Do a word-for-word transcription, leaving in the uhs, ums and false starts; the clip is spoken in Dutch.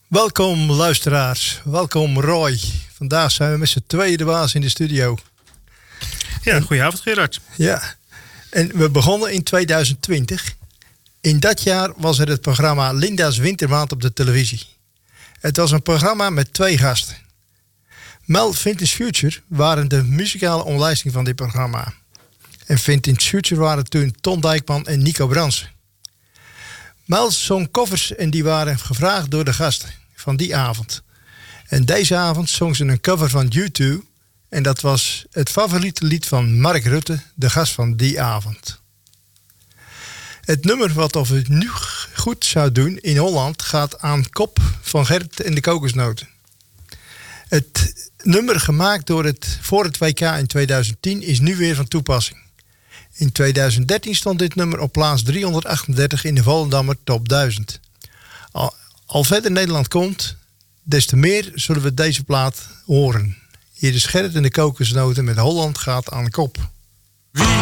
Welkom luisteraars, welkom Roy. Vandaag zijn we met z'n tweeën de baas in de studio. Ja, goedenavond Gerard. Ja, en we begonnen in tweeduizend twintig. In dat jaar was er het programma Linda's Wintermaand op de televisie. Het was een programma met twee gasten. Mel Vintage Future waren de muzikale omlijsting van dit programma. En Vintage Future waren toen Ton Dijkman en Nico Bransen. Mel zong covers en die waren gevraagd door de gasten van die avond. En deze avond zong ze een cover van U twee. En dat was het favoriete lied van Mark Rutte, de gast van die avond. Het nummer wat of het nu goed zou doen in Holland gaat aan kop van Gert en de Kokosnoten. Het nummer gemaakt door het, voor het W K in tweeduizend tien is nu weer van toepassing. In tweeduizend dertien stond dit nummer op plaats driehonderdachtendertig in de Volendammer Top duizend. Al, al verder Nederland komt, des te meer zullen we deze plaat horen. Hier is Gerrit en de Kokosnoten met Holland gaat aan kop.